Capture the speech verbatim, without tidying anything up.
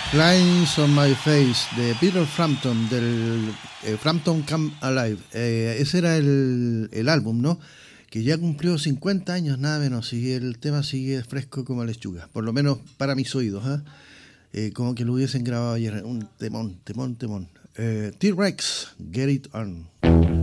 Lines on My Face de Peter Frampton del eh, Frampton Come Alive. Eh, ese era el, el álbum, ¿no? Que ya cumplió cincuenta años, nada menos, y el tema sigue fresco como lechuga, por lo menos para mis oídos, ¿eh? Eh, como que lo hubiesen grabado ayer. Un temón, temón, temón. Eh, T-Rex, Get It On.